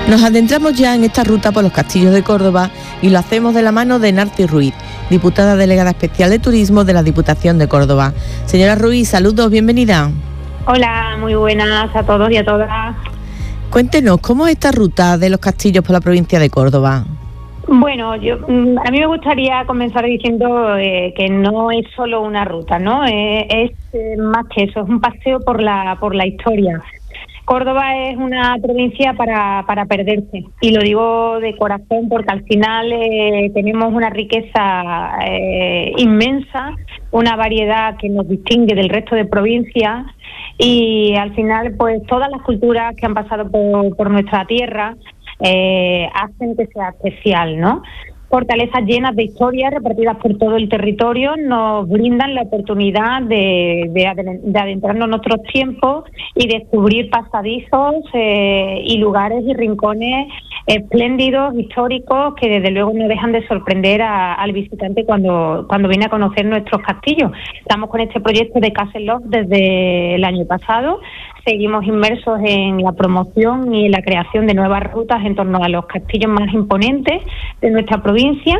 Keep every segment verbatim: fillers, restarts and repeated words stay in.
Nos adentramos ya en esta ruta por los castillos de Córdoba y lo hacemos de la mano de Narci Ruiz, diputada delegada especial de Turismo de la Diputación de Córdoba. Señora Ruiz, saludos, bienvenida. Hola, muy buenas a todos y a todas. Cuéntenos, ¿cómo es esta ruta de los castillos por la provincia de Córdoba? Bueno, yo a mí me gustaría comenzar diciendo eh, que no es solo una ruta, ¿no? Eh, es eh, más que eso, es un paseo por la por la historia. Córdoba es una provincia para, para perderse, y lo digo de corazón porque al final eh, tenemos una riqueza eh, inmensa, una variedad que nos distingue del resto de provincias, y al final pues todas las culturas que han pasado por, por nuestra tierra eh, hacen que sea especial, ¿no? Fortalezas llenas de historias repartidas por todo el territorio nos brindan la oportunidad de, de, de adentrarnos en nuestros tiempos y descubrir pasadizos eh, y lugares y rincones espléndidos, históricos, que desde luego no dejan de sorprender a, al visitante cuando, cuando viene a conocer nuestros castillos. Estamos con este proyecto de Castle Love desde el año pasado. Seguimos inmersos en la promoción y en la creación de nuevas rutas en torno a los castillos más imponentes de nuestra provincia,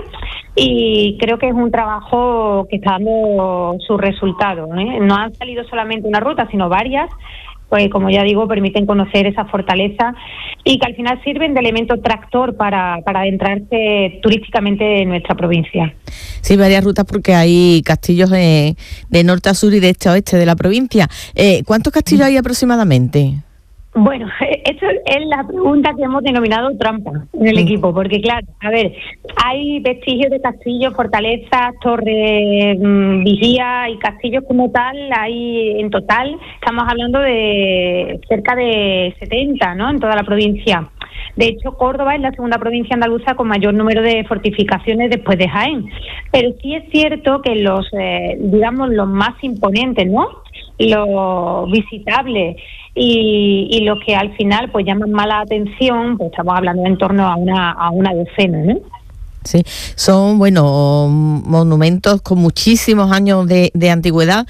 y creo que es un trabajo que está dando sus resultados, ¿eh? No han salido solamente una ruta, sino varias, pues como ya digo, permiten conocer esa fortaleza y que al final sirven de elemento tractor para, para adentrarse turísticamente en nuestra provincia. Sí, varias rutas porque hay castillos de, de norte a sur y de este a oeste de la provincia. Eh, ¿Cuántos castillos hay aproximadamente? Bueno, esa es la pregunta que hemos denominado trampa en el equipo, porque claro, a ver, hay vestigios de castillos, fortalezas, torres, mmm, vigías y castillos como tal, hay en total, estamos hablando de cerca de setenta, ¿no?, en toda la provincia. De hecho, Córdoba es la segunda provincia andaluza con mayor número de fortificaciones después de Jaén. Pero sí es cierto que los, eh, digamos, los más imponentes, ¿no?, los visitables y, y los que al final pues llaman más la atención, pues estamos hablando en torno a una, a una decena, ¿no? Sí, son, bueno, monumentos con muchísimos años de, de antigüedad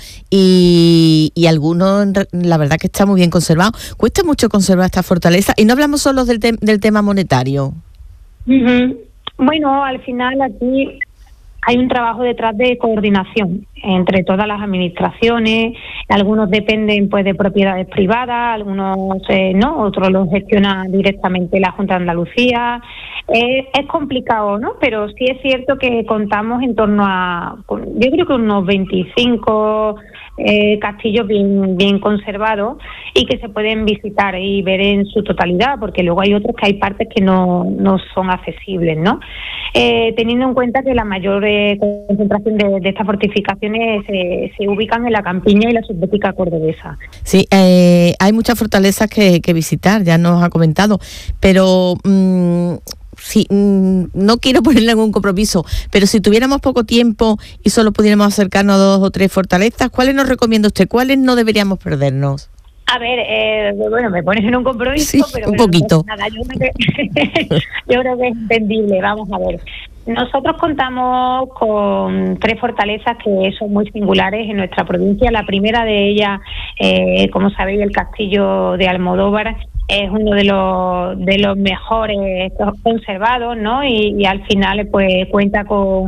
y, y algunos, la verdad que está muy bien conservados. Cuesta mucho conservar esta fortaleza, y no hablamos solo del, te- del tema monetario. Uh-huh. Bueno, al final aquí hay un trabajo detrás de coordinación entre todas las administraciones. Algunos dependen pues de propiedades privadas, algunos eh, no, otros los gestiona directamente la Junta de Andalucía. Eh, es complicado, ¿no? Pero sí es cierto que contamos en torno a, yo creo que unos veinticinco eh, castillos bien bien conservados y que se pueden visitar y ver en su totalidad, porque luego hay otros que hay partes que no, no son accesibles, ¿no? Eh, teniendo en cuenta que la mayor eh, concentración de, de estas fortificaciones se, se ubican en la campiña y la subbética cordobesa. Sí, eh, hay muchas fortalezas que, que visitar, ya nos ha comentado, pero mmm, sí, mmm, no quiero ponerle algún compromiso, pero si tuviéramos poco tiempo y solo pudiéramos acercarnos a dos o tres fortalezas, ¿cuáles nos recomienda usted? ¿Cuáles no deberíamos perdernos? A ver, eh, bueno, me pones en un compromiso, sí, pero un bueno, poquito. Nada, yo, creo que, yo creo que es entendible. Vamos a ver. Nosotros contamos con tres fortalezas que son muy singulares en nuestra provincia. La primera de ellas, eh, como sabéis, el Castillo de Almodóvar, es uno de los de los mejores conservados, ¿no? Y, y al final, pues, cuenta con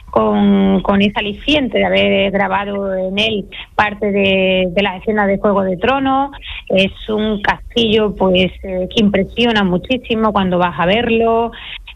con, con ese aliciente de haber grabado en él parte de, de las escenas de Juego de Tronos. Es un castillo pues eh, que impresiona muchísimo cuando vas a verlo,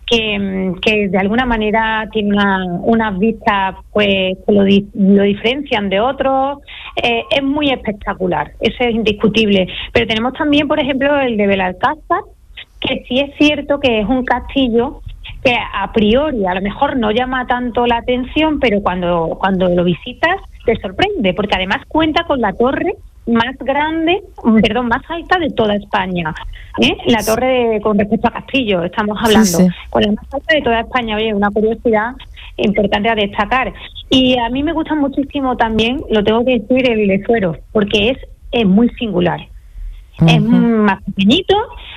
que, que de alguna manera tiene una, unas vistas pues que lo, di, lo diferencian de otros. Eh, es muy espectacular, eso es indiscutible. Pero tenemos también, por ejemplo, el de Belalcázar, que sí es cierto que es un castillo que a priori a lo mejor no llama tanto la atención, pero cuando cuando lo visitas te sorprende, porque además cuenta con la torre más grande, perdón, más alta de toda España, ¿eh? La torre de, con respecto a Castillo, estamos hablando, sí, sí. Con la más alta de toda España. Oye, una curiosidad importante a destacar. Y a mí me gusta muchísimo también, lo tengo que decir, el de Suero, porque es, es muy singular. Uh-huh. Es más pequeñito,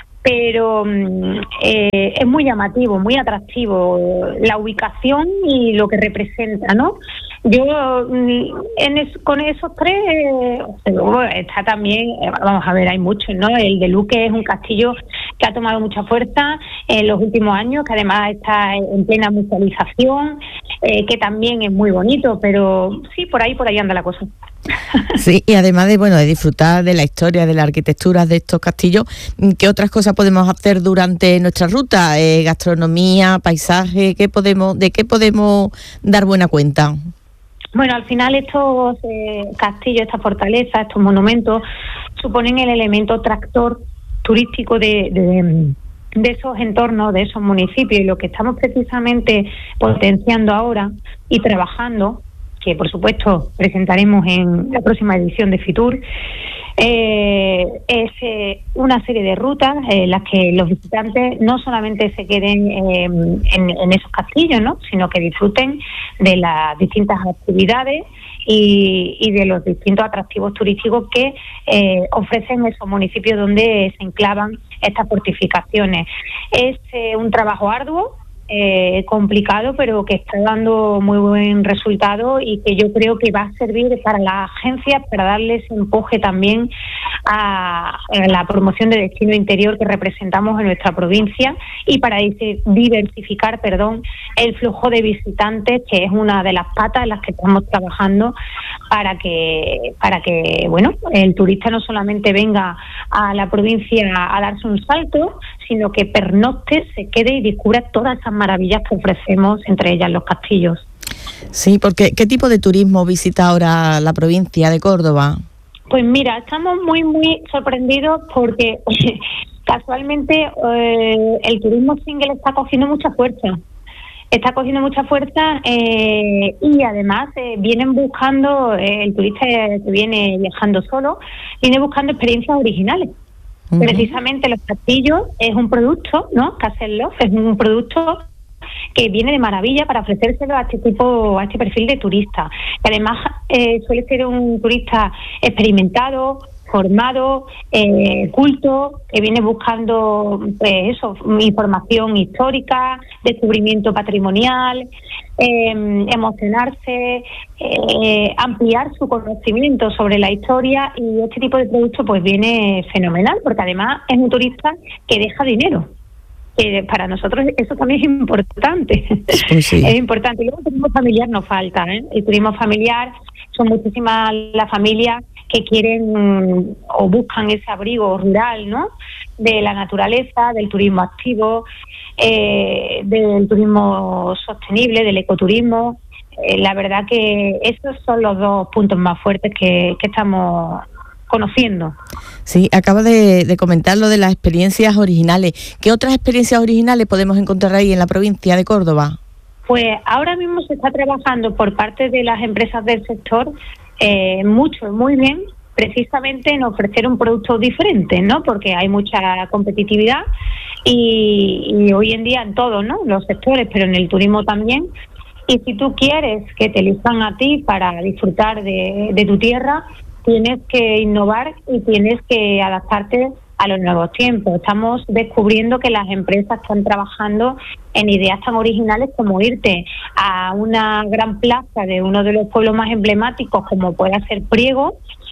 pero eh, es muy llamativo, muy atractivo la ubicación y lo que representa, ¿no? Yo en es, con esos tres, eh, luego está también, eh, vamos a ver, hay muchos, ¿no? El de Luque es un castillo que ha tomado mucha fuerza en los últimos años, que además está en plena musealización, eh, que también es muy bonito, pero sí, por ahí, por ahí anda la cosa. Sí, y además de bueno de disfrutar de la historia, de la arquitectura de estos castillos, ¿qué otras cosas podemos hacer durante nuestra ruta? Eh, gastronomía, paisaje, ¿qué podemos, de qué podemos dar buena cuenta? Bueno, al final estos eh, castillos, estas fortalezas, estos monumentos suponen el elemento tractor turístico de, de, de esos entornos, de esos municipios, y lo que estamos precisamente potenciando ahora y trabajando, que por supuesto presentaremos en la próxima edición de Fitur, eh, es eh, una serie de rutas en eh, las que los visitantes no solamente se queden eh, en, en esos castillos, ¿no?, sino que disfruten de las distintas actividades y, y de los distintos atractivos turísticos que eh, ofrecen esos municipios donde se enclavan estas fortificaciones. Es eh, un trabajo arduo, Eh, complicado, pero que está dando muy buen resultado y que yo creo que va a servir para las agencias para darles empuje también a, a la promoción de destino interior que representamos en nuestra provincia y para diversificar, perdón, el flujo de visitantes, que es una de las patas en las que estamos trabajando para que para que bueno, el turista no solamente venga a la provincia a darse un salto, sino que pernocte, se quede y descubra todas esas maravillas que ofrecemos, entre ellas los castillos. Sí, porque ¿qué tipo de turismo visita ahora la provincia de Córdoba? Pues mira, estamos muy, muy sorprendidos porque casualmente eh, el turismo single está cogiendo mucha fuerza. Está cogiendo mucha fuerza eh, y además eh, vienen buscando, eh, el turista que viene viajando solo, viene buscando experiencias originales. Uh-huh. Precisamente los castillos es un producto, ¿no? Castle Love es un producto que viene de maravilla para ofrecérselo a este tipo, a este perfil de turista, que además eh, suele ser un turista experimentado, formado, eh, culto, que viene buscando pues eso, información histórica, descubrimiento patrimonial, eh, emocionarse, eh, ampliar su conocimiento sobre la historia, y este tipo de producto pues viene fenomenal, porque además es un turista que deja dinero. Que para nosotros eso también es importante. Pues sí. Es importante. Y luego el turismo familiar no falta, ¿eh? El turismo familiar, son muchísimas las familias que quieren o buscan ese abrigo rural, ¿no?, de la naturaleza, del turismo activo, eh, del turismo sostenible, del ecoturismo. Eh, la verdad que esos son los dos puntos más fuertes que, que estamos conociendo. Sí, acaba de, de comentar lo de las experiencias originales. ¿Qué otras experiencias originales podemos encontrar ahí en la provincia de Córdoba? Pues ahora mismo se está trabajando por parte de las empresas del sector eh, mucho, muy bien, precisamente en ofrecer un producto diferente, ¿no? Porque hay mucha competitividad y, y hoy en día en todos, ¿no?, los sectores, pero en el turismo también. Y si tú quieres que te elijan a ti para disfrutar de, de tu tierra, tienes que innovar y tienes que adaptarte a los nuevos tiempos. Estamos descubriendo que las empresas están trabajando en ideas tan originales como irte a una gran plaza de uno de los pueblos más emblemáticos, como puede ser Priego,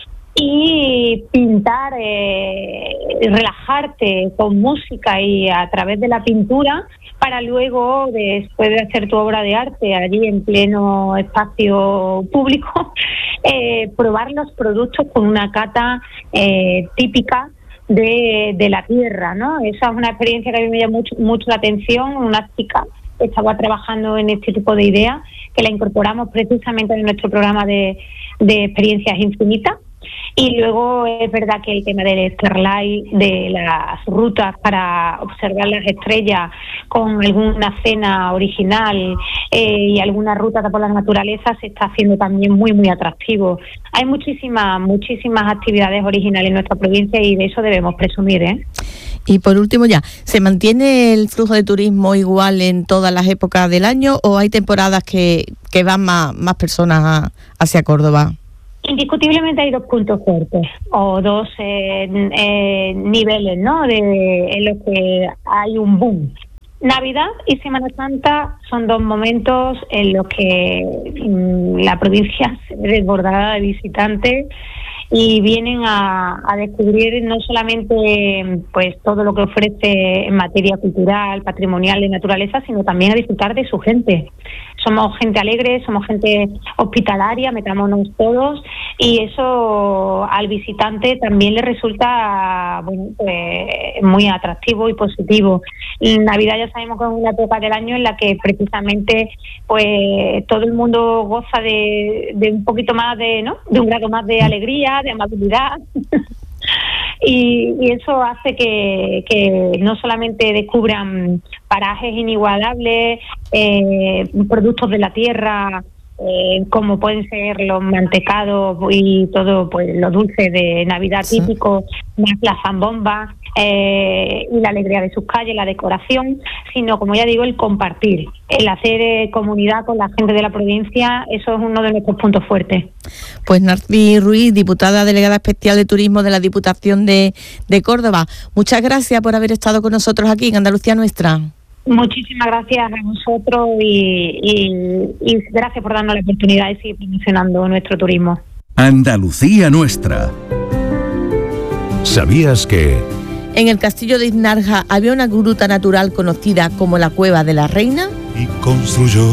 y pintar, eh, relajarte con música y a través de la pintura, para luego, después de hacer tu obra de arte allí en pleno espacio público, eh, probar los productos con una cata eh, típica de, de la tierra, ¿no? Esa es una experiencia que a mí me llama mucho, mucho la atención. Una chica que estaba trabajando en este tipo de ideas, que la incorporamos precisamente en nuestro programa de, de experiencias infinitas. Y luego es verdad que el tema del Starlight, de las rutas para observar las estrellas con alguna cena original eh, y alguna ruta por la naturaleza, se está haciendo también muy, muy atractivo. Hay muchísimas, muchísimas actividades originales en nuestra provincia y de eso debemos presumir, ¿eh? Y por último ya, ¿se mantiene el flujo de turismo igual en todas las épocas del año o hay temporadas que, que van más, más personas a, hacia Córdoba? Indiscutiblemente hay dos puntos fuertes o dos eh, eh, niveles, ¿no?, de en los que hay un boom. Navidad y Semana Santa son dos momentos en los que mmm, la provincia se ve desbordada de visitantes y vienen a, a descubrir no solamente pues todo lo que ofrece en materia cultural, patrimonial, de naturaleza, sino también a disfrutar de su gente. Somos gente alegre, somos gente hospitalaria, metámonos todos, y eso al visitante también le resulta bueno, pues, muy atractivo y positivo. En Navidad ya sabemos que es una época del año en la que precisamente pues todo el mundo goza de, de un poquito más de, ¿no? de un grado más de alegría, de amabilidad. Y, y eso hace que, que no solamente descubran parajes inigualables, eh, productos de la tierra, eh, como pueden ser los mantecados y todo, pues los dulces de Navidad típicos, más las zambombas eh, y la alegría de sus calles, la decoración, sino, como ya digo, el compartir, el hacer eh, comunidad con la gente de la provincia. Eso es uno de nuestros puntos fuertes. Pues Narcis Ruiz, diputada delegada especial de Turismo de la Diputación de, de Córdoba, muchas gracias por haber estado con nosotros aquí en Andalucía Nuestra. Muchísimas gracias a vosotros y, y, y gracias por darnos la oportunidad de seguir promocionando nuestro turismo. Andalucía Nuestra. ¿Sabías que...? En el castillo de Iznarja había una gruta natural conocida como la Cueva de la Reina. Y construyó